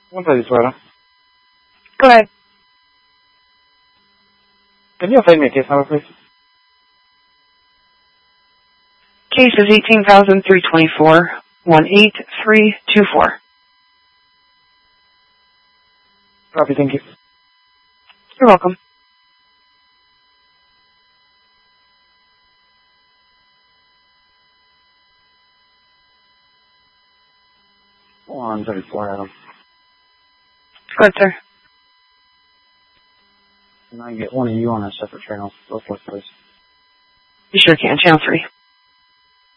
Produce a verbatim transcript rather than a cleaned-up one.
one thirty-two, Adam. Go ahead. Can you find me a case number, please? Case is eighteen thousand three twenty-four, one eight three two four. Copy, thank you. You're welcome. one thirty-four, Adam. Go ahead, sir. Can I get one of you on a separate channel? Go for it, please. You sure can. Channel three.